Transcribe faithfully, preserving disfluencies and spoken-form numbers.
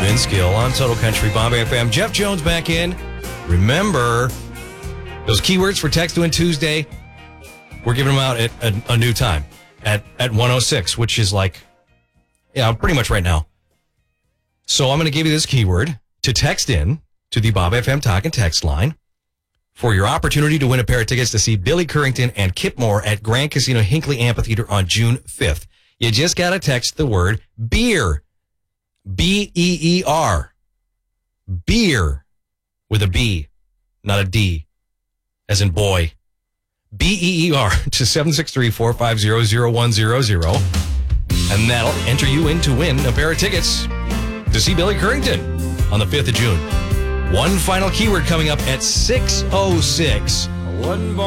Vince Gill on Total Country Bombay F M. Jeff Jones back in. Remember, those keywords for Text to Win Tuesday, we're giving them out at a, a new time at, at one oh six, which is like, yeah, pretty much right now. So I'm going to give you this keyword to text in to the Bob F M Talk and Text line for your opportunity to win a pair of tickets to see Billy Currington and Kip Moore at Grand Casino Hinckley Amphitheater on June fifth. You just got to text the word beer. B E E R. Beer with a B, not a D, as in boy. B E E R to seven six three, four five zero, zero one zero zero. And that'll enter you in to win a pair of tickets to see Billy Currington on the fifth of June. One final keyword coming up at six oh six. One